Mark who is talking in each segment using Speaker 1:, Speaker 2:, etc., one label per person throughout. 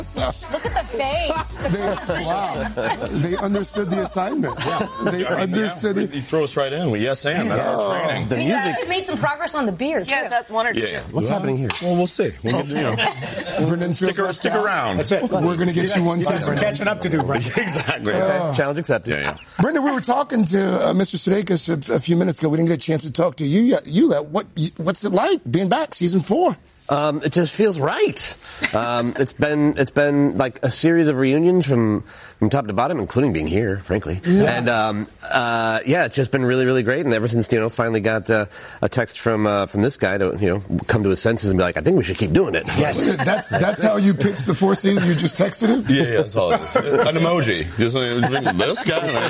Speaker 1: Look at the face.
Speaker 2: Wow. They understood the assignment. Yeah. They understood it.
Speaker 3: You throw us right in. Yes, and that's our training.
Speaker 1: The music should make some progress on the beer, too.
Speaker 4: Yes, that's one or two.
Speaker 3: Yeah.
Speaker 5: What's happening here?
Speaker 3: Well, we'll see. We'll
Speaker 2: Brendan,
Speaker 3: stick around.
Speaker 2: That's it. We're going to get you one too,
Speaker 6: Brendan.
Speaker 2: catching up to do, Brendan.
Speaker 3: Exactly.
Speaker 5: Challenge accepted.
Speaker 3: Yeah.
Speaker 2: Brendan, we were talking to Mr. Sudeikis a few minutes ago. We didn't get a chance to talk to you yet. What's it like being back, season 4?
Speaker 5: It just feels right. It's been like a series of reunions from top to bottom, including being here, frankly. Yeah. And it's just been really, really great. And ever since finally got a text from this guy to come to his senses and be like, I think we should keep doing it.
Speaker 2: Yes, that's how you pitched the 4th season. You just texted him.
Speaker 3: Yeah, that's all it is. An emoji, just this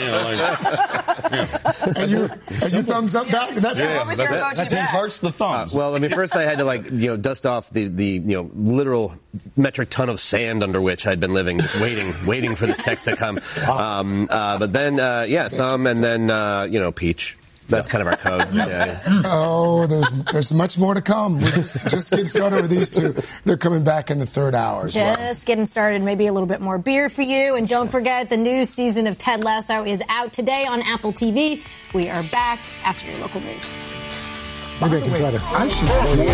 Speaker 3: guy.
Speaker 2: And you thumbs up back.
Speaker 4: What was your emoji
Speaker 3: That's
Speaker 4: back?
Speaker 3: hearts the thumbs.
Speaker 5: Well, I mean, first I had to dust off the literal metric ton of sand under which I'd been living, waiting for this text to come. But then, thumb, and then, peach. That's kind of our code. Yeah.
Speaker 2: Oh, there's much more to come. We're just getting started with these two. They're coming back in the 3rd hour as well.
Speaker 1: Just getting started. Maybe a little bit more beer for you. And don't forget, the new season of Ted Lasso is out today on Apple TV. We are back after your local news.
Speaker 6: Maybe I can try to.
Speaker 2: I should know the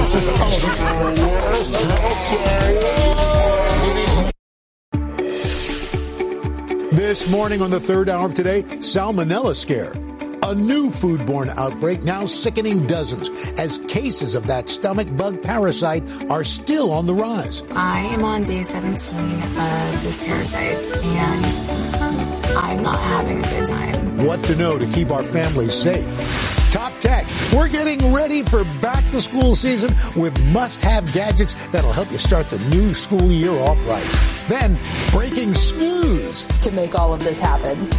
Speaker 2: answer.
Speaker 6: This morning on the 3rd hour of today, salmonella scare. A new foodborne outbreak now sickening dozens as cases of that stomach bug parasite are still on the rise.
Speaker 7: I am on day 17 of this parasite, and I'm not having a good time.
Speaker 6: What to know to keep our families safe. Top Tech. We're getting ready for back-to-school season with must-have gadgets that'll help you start the new school year off right. Then, breaking snooze.
Speaker 8: To make all of this happen.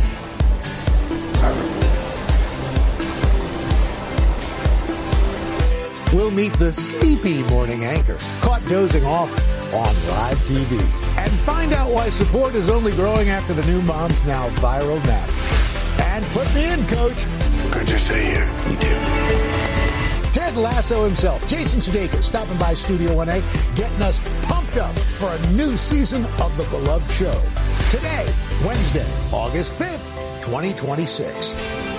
Speaker 6: We'll meet the sleepy morning anchor caught dozing off on live TV. And find out why support is only growing after the new Mom's Now viral nap. And put me in, Coach.
Speaker 9: I just say here, you do.
Speaker 6: Ted Lasso himself, Jason Sudeikis, stopping by Studio 1A, getting us pumped up for a new season of the beloved show. Today, Wednesday, August 5th, 2026.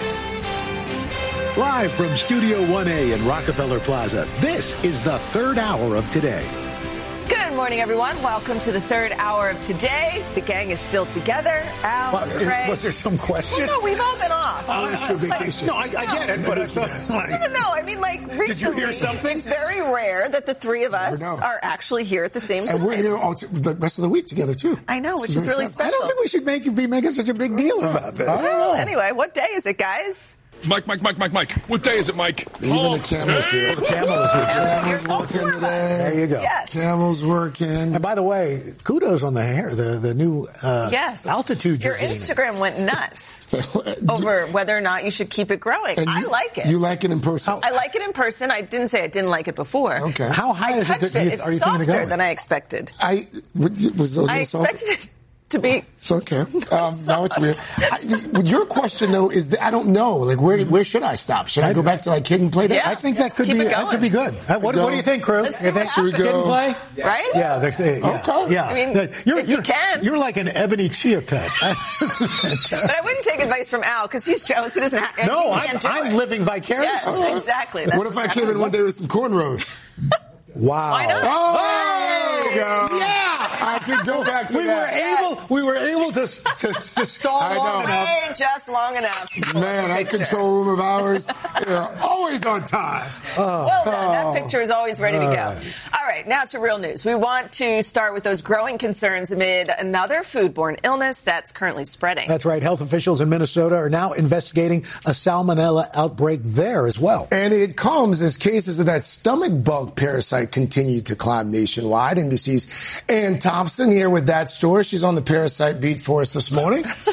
Speaker 6: Live from Studio 1A in Rockefeller Plaza, this is the 3rd hour of today.
Speaker 4: Good morning, everyone. Welcome to the 3rd hour of today. The gang is still together. Al, Craig.
Speaker 6: Was there some question?
Speaker 4: Well, no, we've all been off.
Speaker 6: I get it, but it's not like...
Speaker 4: No, I mean, like, recently,
Speaker 6: did you hear something?
Speaker 4: It's very rare that the three of us are actually here at the same time.
Speaker 2: And we're here all the rest of the week together, too.
Speaker 4: I know, which is really special.
Speaker 6: I don't think we should be making such a big deal about this.
Speaker 4: Well, anyway, what day is it, guys?
Speaker 9: Mike. What day is it, Mike?
Speaker 2: Even the camel's here. The camel is here. Camel's working today.
Speaker 6: There you go.
Speaker 4: Yes.
Speaker 2: Camel's working.
Speaker 6: And by the way, kudos on the hair, the new altitude
Speaker 4: Your
Speaker 6: you're gaining.
Speaker 4: Instagram went nuts over whether or not you should keep it growing. I like it.
Speaker 2: You like it in person?
Speaker 4: I like it in person. I didn't say I didn't like it before.
Speaker 2: Okay.
Speaker 6: How high is it?
Speaker 4: It's softer than I expected.
Speaker 2: I
Speaker 4: expected it to be.
Speaker 2: It's okay. Now it's weird. Your question though is that I don't know. Like where should I stop? Should I go back to like Kid and Play?
Speaker 4: Yeah,
Speaker 6: I think that could be good. What do you think, crew?
Speaker 4: Should
Speaker 2: we go?
Speaker 6: Kid and Play?
Speaker 4: Right?
Speaker 6: Yeah.
Speaker 2: Okay.
Speaker 6: Yeah.
Speaker 4: I mean, you can.
Speaker 6: You're like an ebony chia pet.
Speaker 4: But I wouldn't take advice from Al because he's jealous. He doesn't have.
Speaker 6: No, I'm living vicariously.
Speaker 4: Yes, exactly.
Speaker 2: What if I came in one day with some cornrows?
Speaker 6: Wow.
Speaker 4: Why not?
Speaker 2: Oh, there you go.
Speaker 6: Yeah.
Speaker 2: I could go back to that.
Speaker 6: We were able to stall long enough.
Speaker 4: Just long enough.
Speaker 2: Man, I control room of hours. You're always on time.
Speaker 4: Well done. That picture is always ready to go. All right, now to real news. We want to start with those growing concerns amid another foodborne illness that's currently spreading.
Speaker 6: That's right. Health officials in Minnesota are now investigating a salmonella outbreak there as well.
Speaker 2: And it comes as cases of that stomach bug parasite continue to climb nationwide. NBC's Ann Thompson here with that story. She's on the parasite beat for us this morning.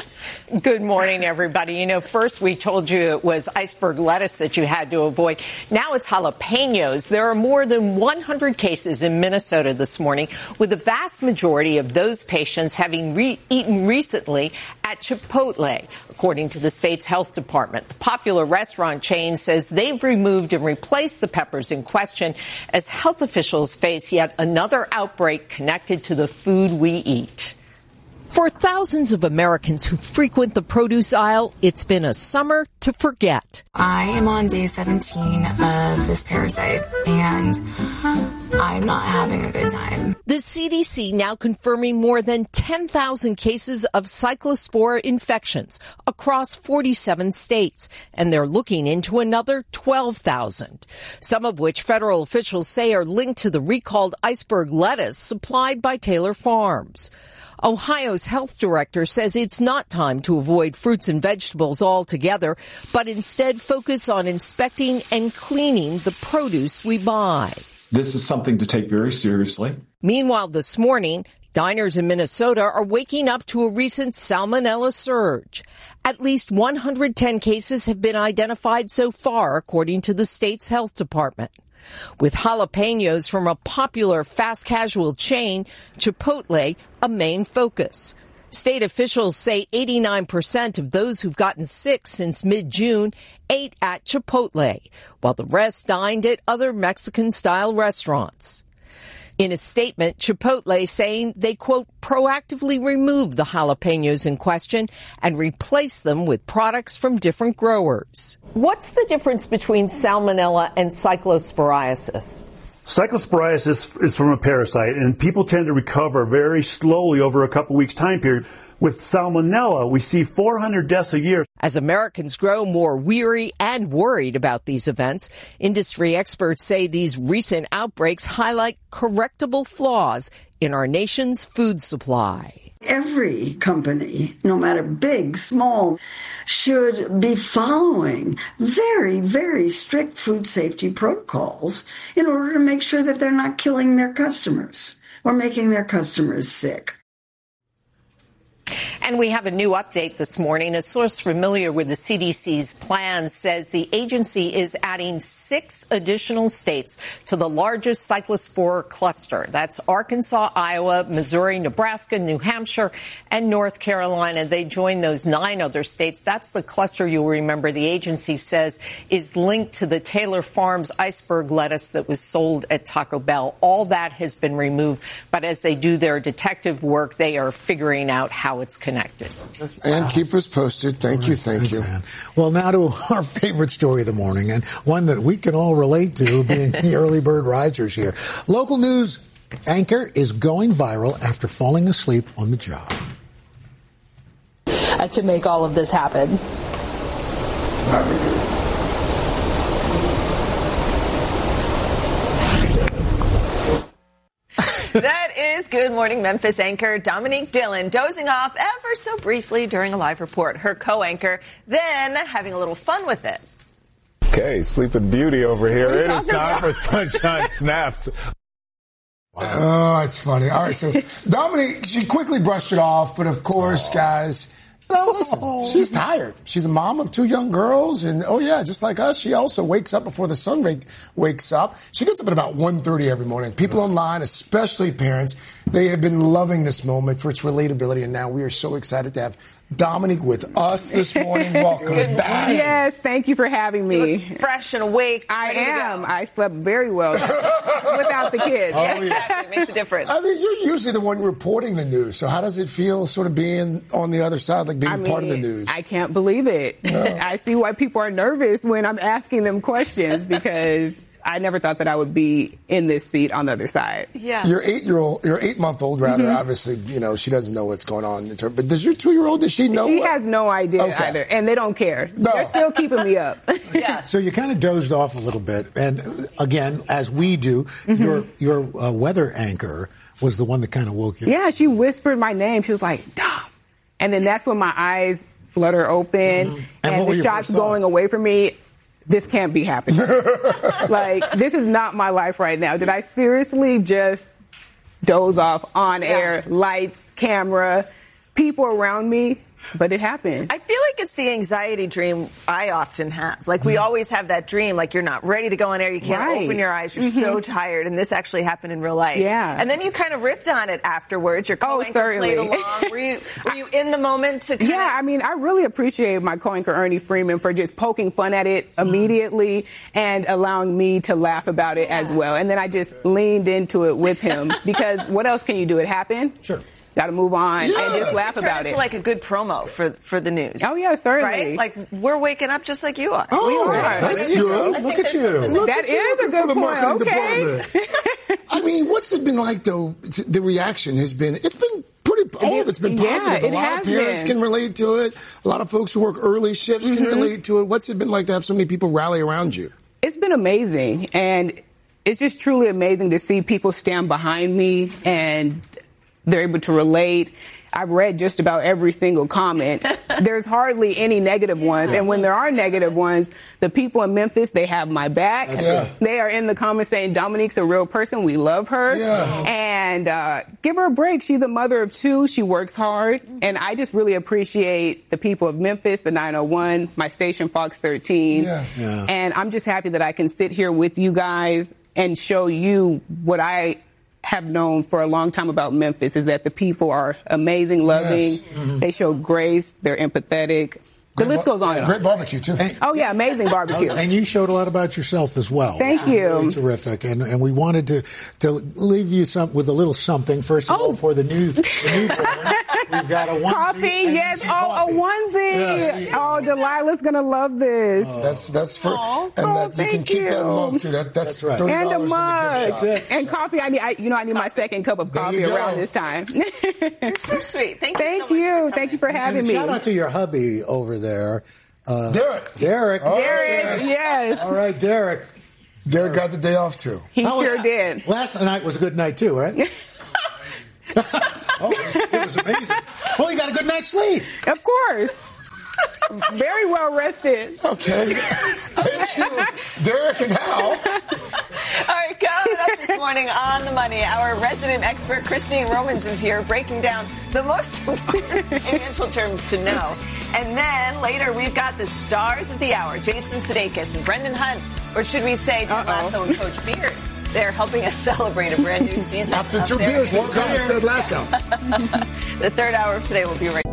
Speaker 10: Good morning, everybody. You know, first we told you it was iceberg lettuce that you had to avoid. Now it's jalapenos. There are more than 100 cases in Minnesota this morning, with the vast majority of those patients having eaten recently at Chipotle, according to the state's health department. The popular restaurant chain says they've removed and replaced the peppers in question as health officials face yet another outbreak connected to the food we eat. For thousands of Americans who frequent the produce aisle, it's been a summer to forget.
Speaker 7: I am on day 17 of this parasite, and I'm not having a good time.
Speaker 10: The CDC now confirming more than 10,000 cases of cyclospora infections across 47 states, and they're looking into another 12,000, some of which federal officials say are linked to the recalled iceberg lettuce supplied by Taylor Farms. Ohio's health director says it's not time to avoid fruits and vegetables altogether, but instead focus on inspecting and cleaning the produce we buy.
Speaker 11: This is something to take very seriously.
Speaker 10: Meanwhile, this morning, diners in Minnesota are waking up to a recent salmonella surge. At least 110 cases have been identified so far, according to the state's health department. With jalapenos from a popular fast casual chain, Chipotle, a main focus. State officials say 89% of those who've gotten sick since mid-June ate at Chipotle, while the rest dined at other Mexican-style restaurants. In a statement, Chipotle saying they, quote, proactively removed the jalapenos in question and replaced them with products from different growers. What's the difference between salmonella and cyclosporiasis?
Speaker 12: Cyclosporiasis is from a parasite, and people tend to recover very slowly over a couple weeks time period. With salmonella, we see 400 deaths a year.
Speaker 10: As Americans grow more weary and worried about these events, industry experts say these recent outbreaks highlight correctable flaws in our nation's food supply.
Speaker 13: Every company, no matter big, small, should be following very, very strict food safety protocols in order to make sure that they're not killing their customers or making their customers sick.
Speaker 10: And we have a new update this morning. A source familiar with the CDC's plans says the agency is adding 6 additional states to the largest cyclospora cluster. That's Arkansas, Iowa, Missouri, Nebraska, New Hampshire, and North Carolina. They join those 9 other states. That's the cluster, you'll remember, the agency says is linked to the Taylor Farms iceberg lettuce that was sold at Taco Bell. All that has been removed, but as they do their detective work, they are figuring out how it's connected.
Speaker 2: And keep us posted. Thank you.
Speaker 6: Ann. Well, now to our favorite story of the morning, and one that we can all relate to, being the early bird risers here. Local news anchor is going viral after falling asleep on the job.
Speaker 8: To make all of this happen.
Speaker 4: That is Good Morning Memphis anchor Dominique Dillon dozing off ever so briefly during a live report. Her co-anchor then having a little fun with it.
Speaker 14: Okay, Sleeping Beauty over here. It is time for Sunshine Snaps.
Speaker 2: Oh, it's funny. All right, so Dominique, she quickly brushed it off, but of course, guys, no, listen, she's tired. She's a mom of 2 young girls, and just like us, she also wakes up before the sun wakes up. She gets up at about 1:30 every morning. People online, especially parents, they have been loving this moment for its relatability, and now we are so excited to have Dominique with us this morning. Welcome back.
Speaker 15: Yes, thank you for having me.
Speaker 4: Fresh and awake.
Speaker 15: I am. I slept very well without the kids.
Speaker 2: Oh, yeah.
Speaker 4: Exactly. It makes a difference.
Speaker 2: I mean, you're usually the one reporting the news, so how does it feel sort of being on the other side, like being part of the news?
Speaker 15: I can't believe it. No. I see why people are nervous when I'm asking them questions because I never thought that I would be in this seat on the other side.
Speaker 4: Yeah.
Speaker 2: Your 8-month-old, rather, obviously, she doesn't know what's going on. But does your 2-year-old, does she know?
Speaker 15: She has no idea either, and they don't care. No. They're still keeping me up.
Speaker 4: Yeah.
Speaker 6: So you kind of dozed off a little bit, and again, as we do, your weather anchor was the one that kind of woke you up.
Speaker 15: Yeah, she whispered my name. She was like, Dom. And then that's when my eyes flutter open, and the shot's going away from me. This can't be happening. Like, this is not my life right now. Did I seriously just doze off on air, lights, camera, people around me, but it happened.
Speaker 4: I feel like it's the anxiety dream I often have. Like, we always have that dream, like you're not ready to go on air, you can't open your eyes, you're so tired, and this actually happened in real life.
Speaker 15: Yeah.
Speaker 4: And then you kind of riffed on it afterwards. Your co-anchor
Speaker 15: certainly.
Speaker 4: played along. Were you in the moment to kind of...
Speaker 15: Yeah, I mean, I really appreciate my co-anchor Ernie Freeman for just poking fun at it immediately and allowing me to laugh about it as well. And then I just leaned into it with him because what else can you do? It happened.
Speaker 6: Sure.
Speaker 15: Got to move on and just laugh about it.
Speaker 4: It's like a good promo for the news.
Speaker 15: Oh, yeah, certainly.
Speaker 4: Right? Like, we're waking up just like you are.
Speaker 2: Oh,
Speaker 15: we are.
Speaker 2: That's good. Look at you.
Speaker 15: That is a good point. Okay.
Speaker 2: I mean, what's it been like, though? The reaction has been, it's been pretty, all of it's been positive. A lot of parents can relate to it. A lot of folks who work early shifts can relate to it. What's it been like to have so many people rally around you?
Speaker 15: It's been amazing. And it's just truly amazing to see people stand behind me and they're able to relate. I've read just about every single comment. There's hardly any negative ones. And when there are negative ones, the people in Memphis, they have my back. They are in the comments saying, Dominique's a real person. We love her. And give her a break. She's a mother of 2. She works hard. And I just really appreciate the people of Memphis, the 901, my station, Fox 13. And I'm just happy that I can sit here with you guys and show you what I have known for a long time about Memphis, is that the people are amazing, loving. They show grace. They're empathetic. The list goes on.
Speaker 2: Great barbecue, too.
Speaker 15: Oh, yeah, amazing barbecue.
Speaker 6: And you showed a lot about yourself as well.
Speaker 15: Thank you.
Speaker 6: Really terrific. And we wanted to leave you with a little something. First of all, for the newborn, we've got a onesie.
Speaker 15: Coffee, yes. Oh, a onesie. Yes. Oh, Delilah's going to love this.
Speaker 2: That's for, and you can keep that mug, too. That's right. $30
Speaker 15: and a mug.
Speaker 2: In the
Speaker 15: and coffee. I need my second cup of coffee around this time.
Speaker 4: You're so sweet. Thank you so much.
Speaker 15: Thank you for having me.
Speaker 6: Shout out to your hubby over there.
Speaker 2: Derek.
Speaker 6: Oh,
Speaker 15: yes.
Speaker 6: All right, Derek.
Speaker 2: Derek got the day off, too.
Speaker 15: He sure did.
Speaker 6: Last night was a good night, too, right? It was amazing. Well, you got a good night's sleep.
Speaker 15: Of course. Very well rested.
Speaker 2: Okay. Thank you, Derek and Hal.
Speaker 4: All right, coming up this morning on The Money, our resident expert, Christine Romans, is here breaking down the most important financial terms to know. And then later, we've got the stars of the hour, Jason Sudeikis and Brendan Hunt, or should we say Ted Lasso and Coach Beard. They're helping us celebrate a brand new season.
Speaker 2: After 2 beers, Ted Lasso.
Speaker 4: The third hour of today will be right